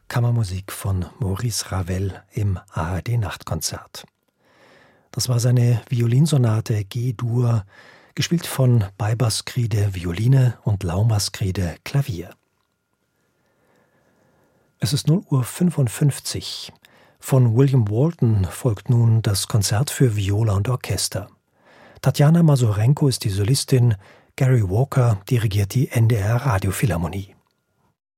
Kammermusik von Maurice Ravel im ARD-Nachtkonzert. Das war seine Violinsonate G-Dur, gespielt von Beiberskride Violine und Laumaskride Klavier. Es ist 0:55 Uhr. Von William Walton folgt nun das Konzert für Viola und Orchester. Tatjana Masurenko ist die Solistin, Gary Walker dirigiert die NDR Radiophilharmonie.